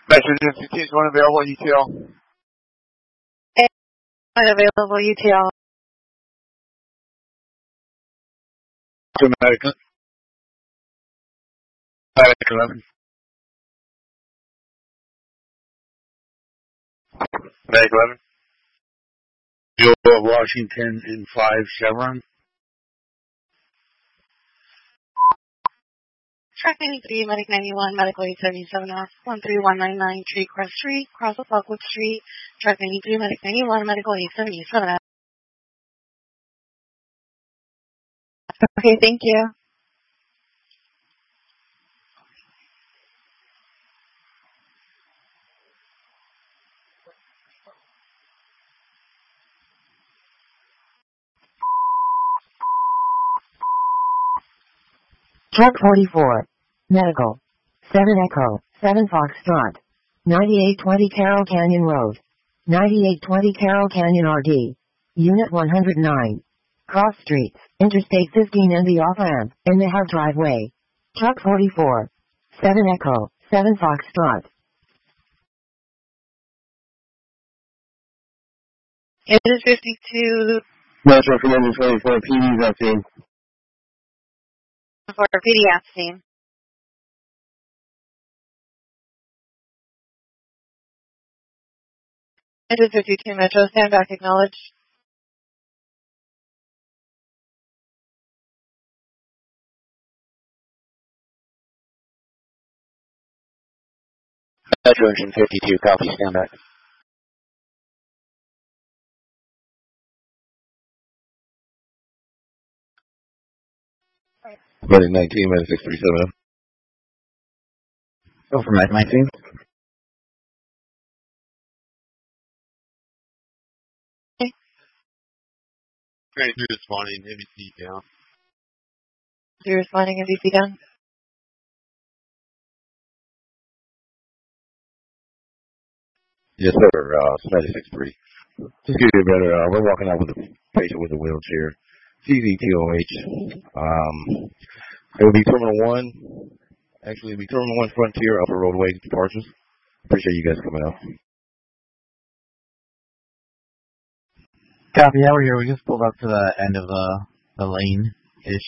Messenger 15 is unavailable UTL. Unavailable UTL. To Medic 11. Medic 11. Joe Washington in 5 Chevron. Track 93, Medic 91, Medical 877 off 13199 Tree Crest Street, cross of Lockwood Street. Track 93, Medic 91, Medical 877 off. Okay, thank you. Truck 44. Medical. 7 Echo. 7 Foxtrot. 9820 Carroll Canyon Road. 9820 Carroll Canyon RD. Unit 109. Cross streets. Interstate 15 and the off-ramp. In the Hub driveway. Truck 44. 7 Echo. 7 Foxtrot. It is 52. Metro Commander 24, PD's up team. For PDF team. It is 52 Metro, stand back, acknowledge. Metro Engine 52, copy, stand back. Medic 19, Medic 637. Go for Medic 19. Great, you're responding. ABC down. You're responding, MVP down. Yes, sir. Medic 63. Just give you a better, we're walking out with a patient with a wheelchair. CVTOH. It will be Terminal 1. Actually, it'll be Terminal 1 Frontier Upper Roadway departures. Appreciate you guys coming out. Copy, yeah, we're here. We just pulled up to the end of the lane-ish.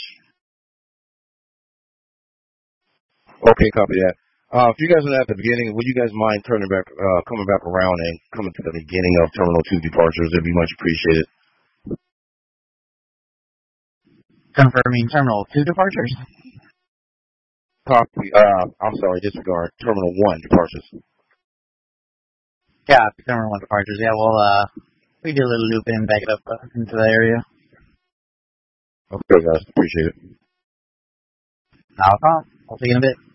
Okay, copy that. If you guys are at the beginning, would you guys mind turning back, coming back around and coming to the beginning of Terminal 2 departures? It'd be much appreciated. Confirming Terminal 2 departures. Copy, I'm sorry, disregard. Terminal 1 departures. Yeah, Terminal 1 departures. Yeah, we do a little loop in, back it up into the area. Okay, guys, appreciate it. No problem. I'll see you in a bit.